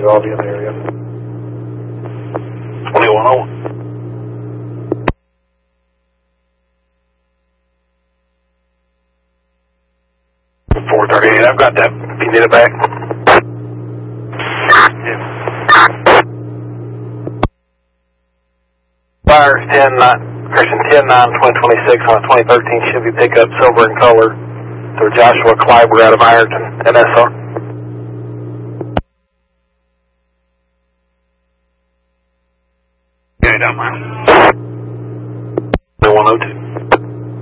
I'll be in the area. 2101. 438, I've got that. If you need it back. Yeah. Fires 10-9-2026 on a 2013 Chevy pickup, silver in color, to Joshua Kleiber out of Ironton, NSR. Okay, don't mind.